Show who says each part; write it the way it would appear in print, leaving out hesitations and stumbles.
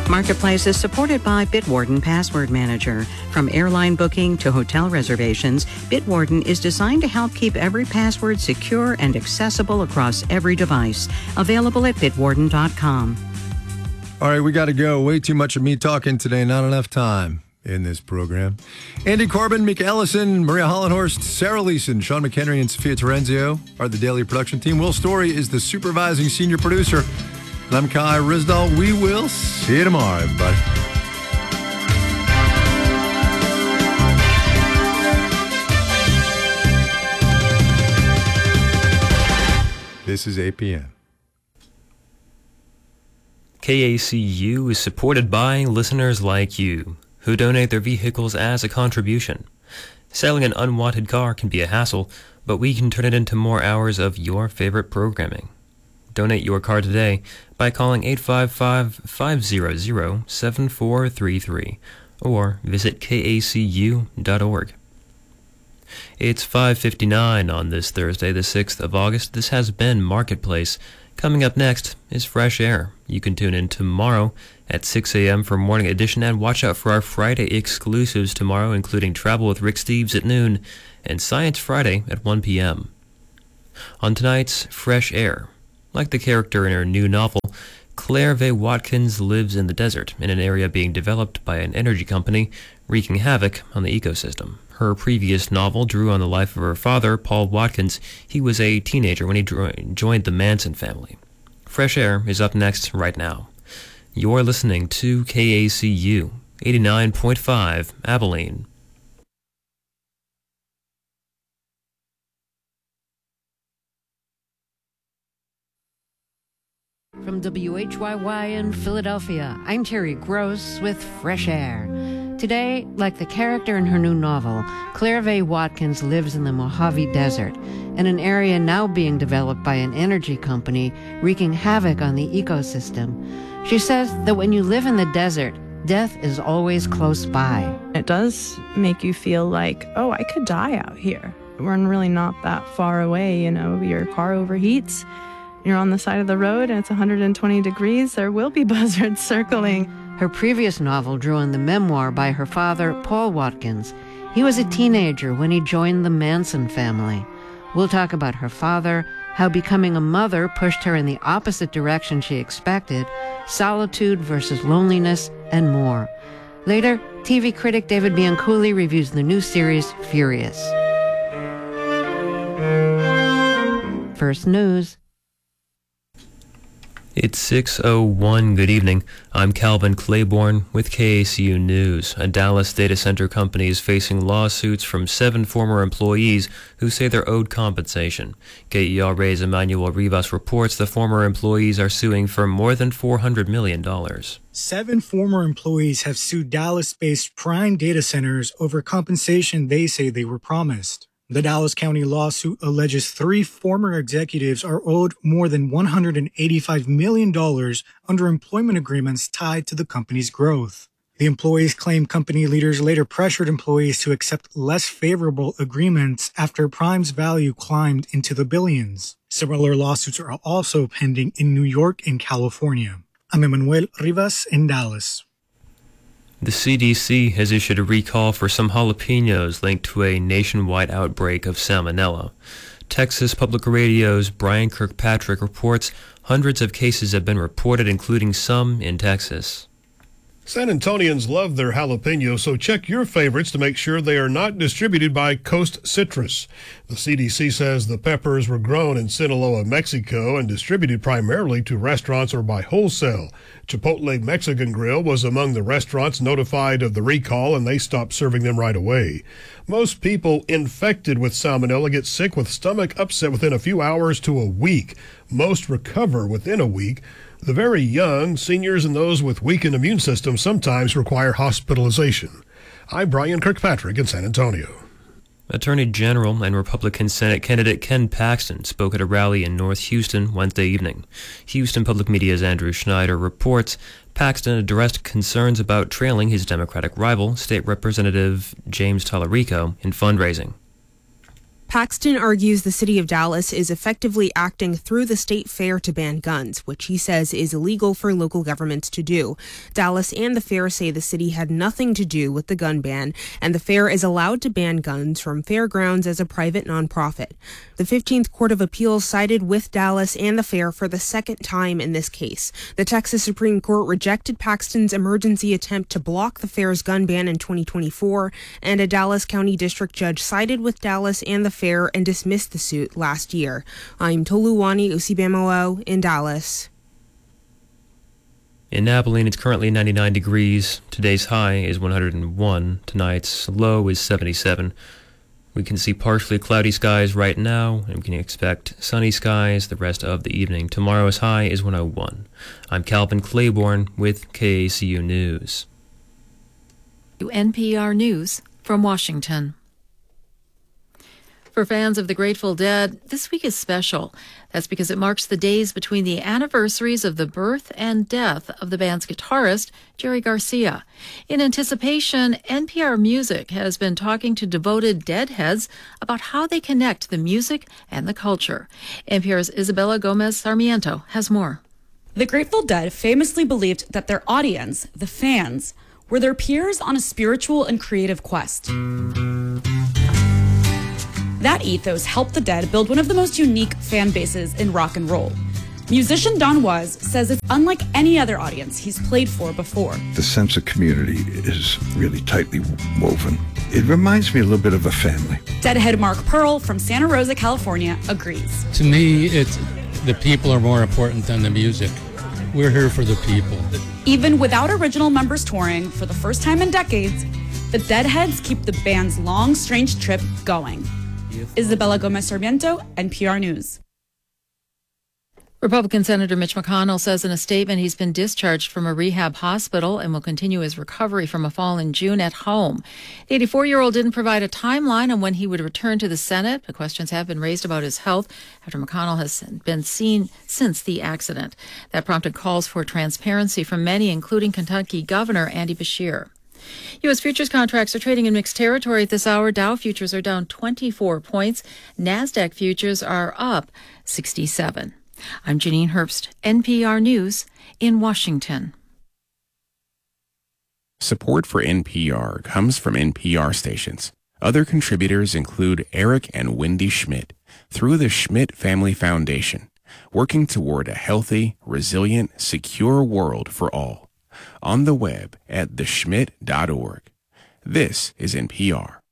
Speaker 1: Marketplace is supported by Bitwarden Password Manager. From airline booking to hotel reservations, Bitwarden is designed to help keep every password secure and accessible across every device. Available at bitwarden.com.
Speaker 2: All right, we got to go. Way too much of me talking today. Not enough time in this program. Andy Corbin, Mika Ellison, Maria Hollenhorst, Sarah Leeson, Sean McHenry, and Sophia Terenzio are the daily production team. Will Story is the supervising senior producer. And I'm Kai Rizdal. We will see you tomorrow, everybody. This is APN.
Speaker 3: KACU is supported by listeners like you, who donate their vehicles as a contribution. Selling an unwanted car can be a hassle, but we can turn it into more hours of your favorite programming. Donate your car today by calling 855-500-7433 or visit kacu.org. It's 5:59 on this Thursday, the 6th of August. This has been Marketplace. Coming up next is Fresh Air. You can tune in tomorrow at 6 a.m. for Morning Edition, and watch out for our Friday exclusives tomorrow, including Travel with Rick Steves at noon and Science Friday at 1 p.m. On tonight's Fresh Air, like the character in her new novel, Claire V. Watkins lives in the desert in an area being developed by an energy company, wreaking havoc on the ecosystem. Her previous novel drew on the life of her father, Paul Watkins. He was a teenager when he joined the Manson family. Fresh Air is up next right now. You're listening to KACU 89.5 Abilene.
Speaker 4: From WHYY in Philadelphia, I'm Terry Gross with Fresh Air. Today, like the character in her new novel, Claire V. Watkins lives in the Mojave Desert, in an area now being developed by an energy company, wreaking havoc on the ecosystem. She says that when you live in the desert, death is always close by.
Speaker 5: It does make you feel like, oh, I could die out here. We're really not that far away, you know, your car overheats. You're on the side of the road and it's 120 degrees, there will be buzzards circling.
Speaker 4: Her previous novel drew on the memoir by her father, Paul Watkins. He was a teenager when he joined the Manson family. We'll talk about her father, how becoming a mother pushed her in the opposite direction she expected, solitude versus loneliness, and more. Later, TV critic David Bianculli reviews the new series, Furious. First news.
Speaker 3: It's 6:01. Good evening. I'm Calvin Claiborne with KACU News. A Dallas data center company is facing lawsuits from 7 former employees who say they're owed compensation. KERA's Emmanuel Rivas reports the former employees are suing for more than $400 million.
Speaker 6: 7 former employees have sued Dallas-based Prime Data Centers over compensation they say they were promised. The Dallas County lawsuit alleges 3 former executives are owed more than $185 million under employment agreements tied to the company's growth. The employees claim company leaders later pressured employees to accept less favorable agreements after Prime's value climbed into the billions. Similar lawsuits are also pending in New York and California. I'm Emmanuel Rivas in Dallas.
Speaker 3: The CDC has issued a recall for some jalapenos linked to a nationwide outbreak of salmonella. Texas Public Radio's Brian Kirkpatrick reports hundreds of cases have been reported, including some in Texas.
Speaker 7: San Antonians love their jalapenos, so check your favorites to make sure they are not distributed by Coast Citrus. The CDC says the peppers were grown in Sinaloa, Mexico, and distributed primarily to restaurants or by wholesale. Chipotle Mexican Grill was among the restaurants notified of the recall, and they stopped serving them right away. Most people infected with salmonella get sick with stomach upset within a few hours to a week. Most recover within a week. The very young, seniors, and those with weakened immune systems sometimes require hospitalization. I'm Brian Kirkpatrick in San Antonio.
Speaker 3: Attorney General and Republican Senate candidate Ken Paxton spoke at a rally in North Houston Wednesday evening. Houston Public Media's Andrew Schneider reports Paxton addressed concerns about trailing his Democratic rival, State Representative James Tallarico, in fundraising.
Speaker 8: Paxton argues the city of Dallas is effectively acting through the state fair to ban guns, which he says is illegal for local governments to do. Dallas and the fair say the city had nothing to do with the gun ban, and the fair is allowed to ban guns from fairgrounds as a private nonprofit. The 15th Court of Appeals sided with Dallas and the fair for the second time in this case. The Texas Supreme Court rejected Paxton's emergency attempt to block the fair's gun ban in 2024, and a Dallas County District Judge sided with Dallas and the fair and dismissed the suit last year. I'm Toluwani Osibamowo in Dallas.
Speaker 3: In Abilene, it's currently 99 degrees. Today's high is 101. Tonight's low is 77. We can see partially cloudy skies right now, and we can expect sunny skies the rest of the evening. Tomorrow's high is 101. I'm Calvin Claiborne with KACU News.
Speaker 9: NPR News from Washington. For fans of the Grateful Dead, this week is special. That's because it marks the days between the anniversaries of the birth and death of the band's guitarist, Jerry Garcia. In anticipation, NPR Music has been talking to devoted Deadheads about how they connect the music and the culture. NPR's Isabella Gomez Sarmiento has more.
Speaker 10: The Grateful Dead famously believed that their audience, the fans, were their peers on a spiritual and creative quest. That ethos helped the Dead build one of the most unique fan bases in rock and roll. Musician Don Was says it's unlike any other audience he's played for before.
Speaker 11: The sense of community is really tightly woven. It reminds me a little bit of a family.
Speaker 10: Deadhead Mark Pearl from Santa Rosa, California, agrees.
Speaker 12: To me, it's the people are more important than the music. We're here for the people.
Speaker 10: Even without original members touring for the first time in decades, the Deadheads keep the band's long, strange trip going. Isabella Gomez Sarmiento, NPR News.
Speaker 9: Republican Senator Mitch McConnell says in a statement he's been discharged from a rehab hospital and will continue his recovery from a fall in June at home. The 84-year-old didn't provide a timeline on when he would return to the Senate, but questions have been raised about his health after McConnell has been seen since the accident. That prompted calls for transparency from many, including Kentucky Governor Andy Beshear. U.S. futures contracts are trading in mixed territory at this hour. Dow futures are down 24 points. NASDAQ futures are up 67. I'm Janine Herbst, NPR News in Washington.
Speaker 13: Support for NPR comes from NPR stations. Other contributors include Eric and Wendy Schmidt through the Schmidt Family Foundation, working toward a healthy, resilient, secure world for all. On the web at theschmidt.org. This is NPR.